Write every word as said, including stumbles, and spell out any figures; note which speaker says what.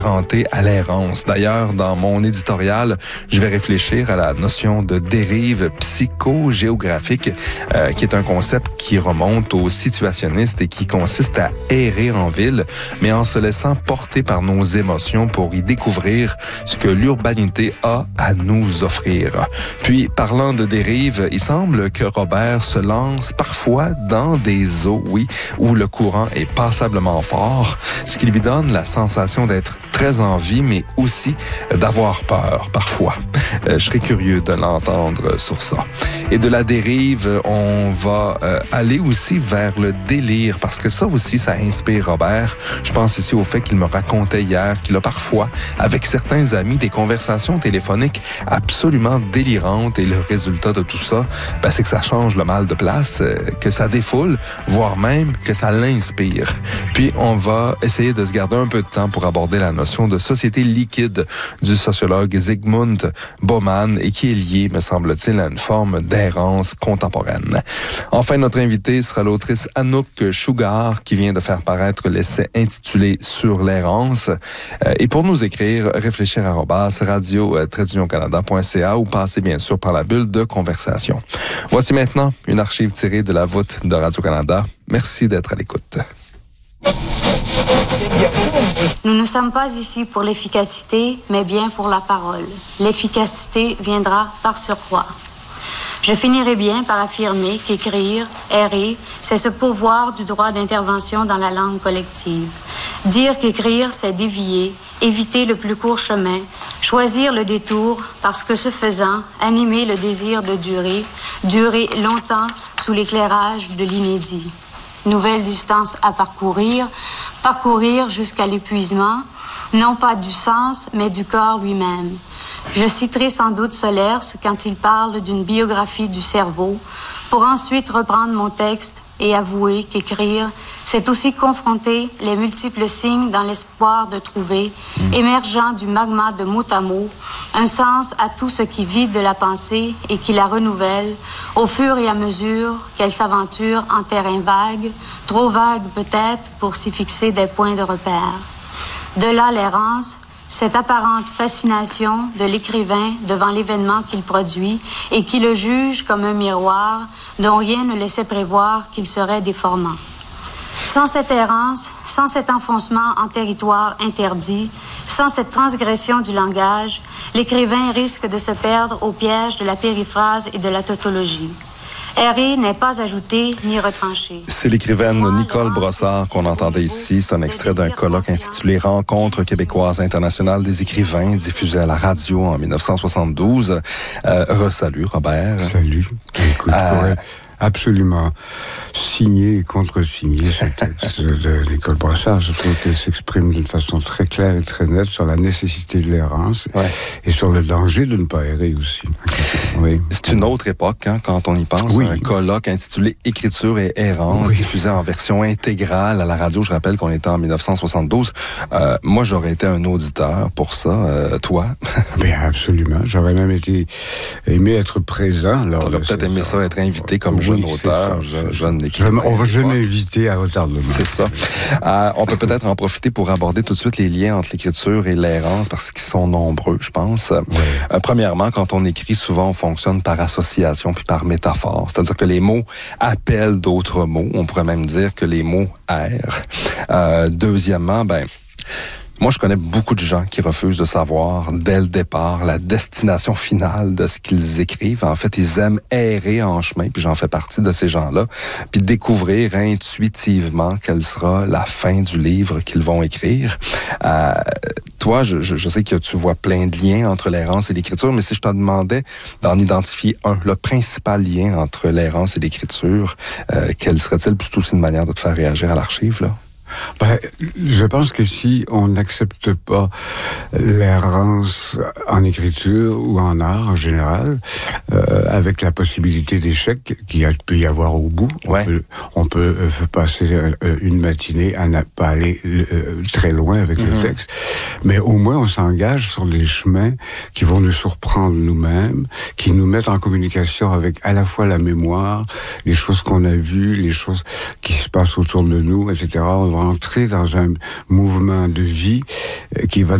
Speaker 1: Renté à l'errance. D'ailleurs, dans mon éditorial, je vais réfléchir à la notion de dérive psychogéographique, euh, qui est un concept qui remonte aux situationnistes et qui consiste à errer en ville, mais en se laissant porter par nos émotions pour y découvrir ce que l'urbanité a à nous offrir. Puis, parlant de dérive, il semble que Robert se lance parfois dans des eaux, oui, où le courant est passablement fort, ce qui lui donne la sensation d'être très en vie, mais aussi d'avoir peur parfois. Euh, je serais curieux de l'entendre sur ça. Et de la dérive, on va euh, aller aussi vers le délire, parce que ça aussi, ça inspire Robert. Je pense ici au fait qu'il me racontait hier qu'il a parfois, avec certains amis, des conversations téléphoniques absolument délirantes, et le résultat de tout ça, ben, c'est que ça change le mal de place, euh, que ça défoule, voire même que ça l'inspire. Puis on va essayer de se garder un peu de temps pour aborder la notion de société liquide du sociologue Zygmunt Bauman, et qui est liée, me semble-t-il, à une forme d'errance contemporaine. Enfin, notre invitée sera l'autrice Anouk Sugar, qui vient de faire paraître l'essai intitulé Sur l'errance. Et pour nous écrire, réfléchir arobase radio tiret union canada point c a ou passer bien sûr par la bulle de conversation. Voici maintenant une archive tirée de la voûte de Radio-Canada. Merci d'être à l'écoute.
Speaker 2: Nous ne sommes pas ici pour l'efficacité, mais bien pour la parole. L'efficacité viendra par surcroît. Je finirai bien par affirmer qu'écrire, errer, c'est ce pouvoir du droit d'intervention dans la langue collective. Dire qu'écrire, c'est dévier, éviter le plus court chemin, choisir le détour, parce que ce faisant, animer le désir de durer, durer longtemps sous l'éclairage de l'inédit. Nouvelle distance à parcourir, parcourir jusqu'à l'épuisement, non pas du sens, mais du corps lui-même. Je citerai sans doute Solers quand il parle d'une biographie du cerveau, pour ensuite reprendre mon texte et avouer qu'écrire, c'est aussi confronter les multiples signes dans l'espoir de trouver, mmh. émergeant du magma de mot à mot, un sens à tout ce qui vide de la pensée et qui la renouvelle au fur et à mesure qu'elle s'aventure en terrain vague, trop vague peut-être pour s'y fixer des points de repère. De là l'errance, cette apparente fascination de l'écrivain devant l'événement qu'il produit et qui le juge comme un miroir dont rien ne laissait prévoir qu'il serait déformant. Sans cette errance, sans cet enfoncement en territoire interdit, sans cette transgression du langage, l'écrivain risque de se perdre au piège de la périphrase et de la tautologie. Errer n'est pas ajouté ni retranché.
Speaker 1: C'est l'écrivaine Nicole Brossard qu'on entendait ici. C'est un extrait d'un colloque intitulé « Rencontre québécoise internationale des écrivains » diffusé à la radio en dix-neuf cent soixante-douze. Euh, Re-salut, Robert.
Speaker 3: Salut. Écoute, euh, absolument signé et contre-signé ce texte de Nicole Brossard. Je trouve qu'elle s'exprime d'une façon très claire et très nette sur la nécessité de l'errance ouais. et sur le danger de ne pas errer aussi. Oui.
Speaker 1: C'est une autre époque, hein, quand on y pense. Oui. Un colloque intitulé « Écriture et errance oui. » diffusé en version intégrale à la radio. Je rappelle qu'on était en dix-neuf cent soixante-douze. Euh, moi, j'aurais été un auditeur pour ça. Euh, toi?
Speaker 3: Bien, absolument. J'aurais même été aimé être présent.
Speaker 1: Tu aurais peut-être aimé ça, être invité comme oui, jeune auteur,
Speaker 3: ça,
Speaker 1: je, jeune écrivain.
Speaker 3: On va jamais inviter à retardement.
Speaker 1: C'est ça. Euh, on peut peut-être en profiter pour aborder tout de suite les liens entre l'écriture et l'errance, parce qu'ils sont nombreux, je pense. Oui. Euh, premièrement, quand on écrit, souvent, on fonctionne par association puis par métaphore. C'est-à-dire que les mots appellent d'autres mots. On pourrait même dire que les mots errent. Euh, deuxièmement, ben... Moi, je connais beaucoup de gens qui refusent de savoir, dès le départ, la destination finale de ce qu'ils écrivent. En fait, ils aiment errer en chemin, puis j'en fais partie de ces gens-là, puis découvrir intuitivement quelle sera la fin du livre qu'ils vont écrire. Euh, toi, je, je, je sais que tu vois plein de liens entre l'errance et l'écriture, mais si je te demandais d'en identifier un, le principal lien entre l'errance et l'écriture, euh, quel serait-il? Plutôt aussi une manière de te faire réagir à l'archive, là?
Speaker 3: Ben, je pense que si on n'accepte pas l'errance en écriture ou en art en général, euh, avec la possibilité d'échec qu'il peut y avoir au bout, ouais. on peut, on peut euh, passer euh, une matinée à ne pas aller euh, très loin avec mm-hmm. le texte, mais au moins on s'engage sur des chemins qui vont nous surprendre nous-mêmes, qui nous mettent en communication avec à la fois la mémoire, les choses qu'on a vues, les choses qui se passent autour de nous, et cetera. On va entrer dans un mouvement de vie qui va